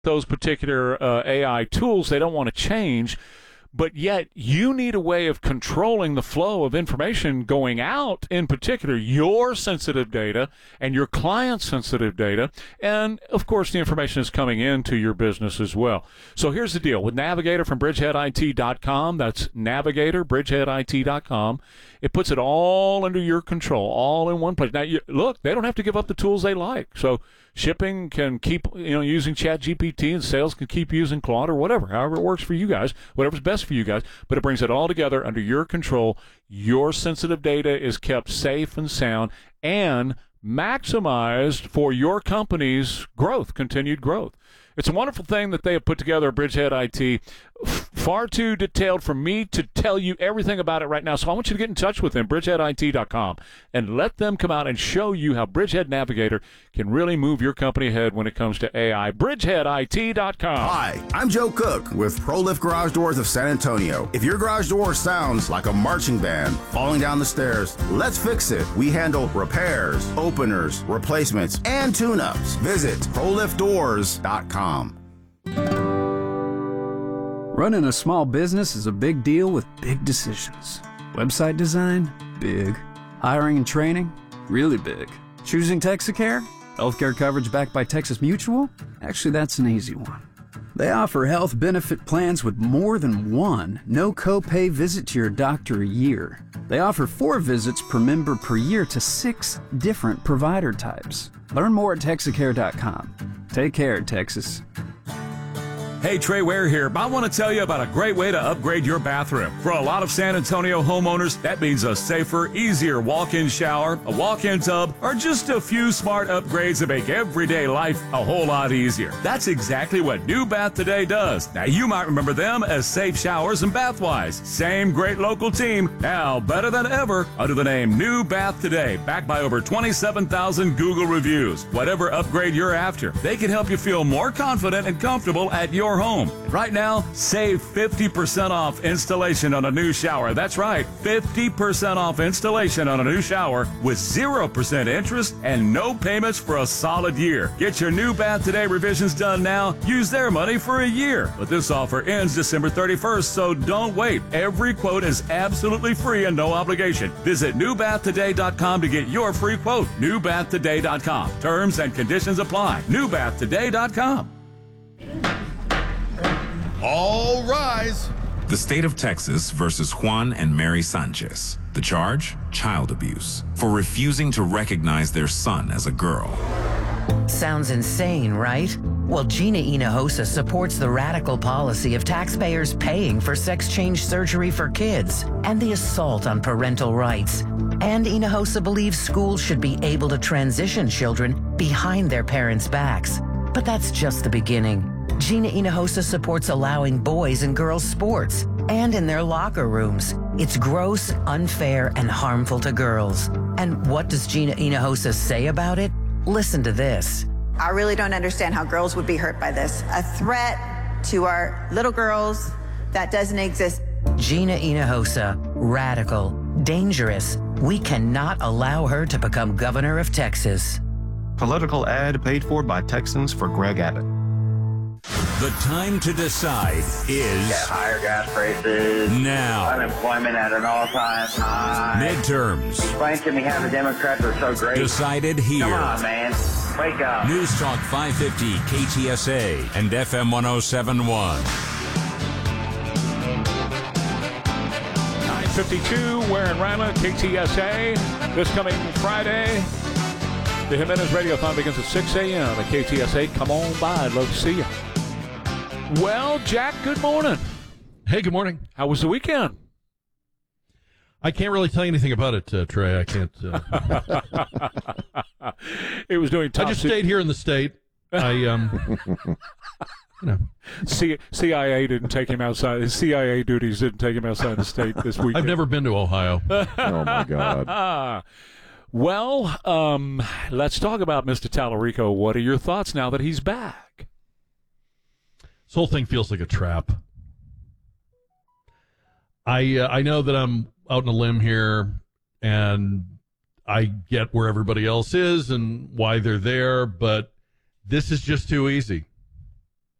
those particular AI tools. They don't want to change. But yet you need a way of controlling the flow of information going out, in particular your sensitive data and your client's sensitive data. And, of course, the information is coming into your business as well. So here's the deal. With Navigator from BridgeheadIT.com, that's Navigator, BridgeheadIT.com, it puts it all under your control, all in one place. Now, look, they don't have to give up the tools they like. So shipping can keep using ChatGPT, and sales can keep using Claude or whatever, however it works for you guys, whatever's best for you guys. But it brings it all together under your control. Your sensitive data is kept safe and sound and maximized for your company's growth, continued growth. It's a wonderful thing that they have put together at Bridgehead IT. Far too detailed for me to tell you everything about it right now. So I want you to get in touch with them, BridgeheadIT.com, and let them come out and show you how Bridgehead Navigator can really move your company ahead when it comes to AI. BridgeheadIT.com. Hi, I'm Joe Cook with ProLift Garage Doors of San Antonio. If your garage door sounds like a marching band falling down the stairs, let's fix it. We handle repairs, openers, replacements, and tune-ups. Visit ProLiftDoors.com. Running a small business is a big deal with big decisions. Website design? Big. Hiring and training? Really big. Choosing Texacare? Healthcare coverage backed by Texas Mutual? Actually, that's an easy one. They offer health benefit plans with more than one no copay visit to your doctor a year. They offer 4 visits per member per year to 6 different provider types. Learn more at Texacare.com. Take care, Texas. Hey, Trey Ware here. I want to tell you about a great way to upgrade your bathroom. For a lot of San Antonio homeowners, that means a safer, easier walk-in shower, a walk-in tub, or just a few smart upgrades that make everyday life a whole lot easier. That's exactly what New Bath Today does. Now, you might remember them as Safe Showers and Bathwise. Same great local team, now better than ever, under the name New Bath Today, backed by over 27,000 Google reviews. Whatever upgrade you're after, they can help you feel more confident and comfortable at your home. Right now, save 50% off installation on a new shower. That's right, 50% off installation on a new shower with 0% interest and no payments for a solid year. Get your New Bath Today revisions done now. Use their money for a year. But this offer ends December 31st, so don't wait. Every quote is absolutely free and no obligation. Visit newbathtoday.com to get your free quote. newbathtoday.com. Terms and conditions apply. newbathtoday.com. All rise. The state of Texas versus Juan and Mary Sanchez. The charge? Child abuse. For refusing to recognize their son as a girl. Sounds insane, right? Well, Gina Hinojosa supports the radical policy of taxpayers paying for sex change surgery for kids and the assault on parental rights. And Hinojosa believes schools should be able to transition children behind their parents' backs. But that's just the beginning. Gina Hinojosa supports allowing boys and girls sports and in their locker rooms. It's gross, unfair, and harmful to girls. And what does Gina Hinojosa say about it? Listen to this. I really don't understand how girls would be hurt by this. A threat to our little girls that doesn't exist. Gina Hinojosa, radical, dangerous. We cannot allow her to become governor of Texas. Political ad paid for by Texans for Greg Abbott. The time to decide is higher gas prices, now. Unemployment at an all-time high. Midterms. Explain to me how the Democrats are so great. Decided here. Come on, man. Wake up. News Talk 550, KTSA, and FM 1071. 952, Ware and Rima, KTSA. This coming Friday, the Jimenez Radiothon begins at 6 a.m. at KTSA. Come on by. I'd love to see you. Well, Jack, good morning. Hey, good morning. How was the weekend? I can't really tell you anything about it, Trey. I can't. It was doing top I just stayed here in the state. CIA didn't take him outside. His CIA duties didn't take him outside the state this weekend. I've never been to Ohio. Oh, my God. Well, let's talk about Mr. Tallarico. What are your thoughts now that he's back? This whole thing feels like a trap. I know that I'm out on a limb here, and I get where everybody else is and why they're there, but this is just too easy.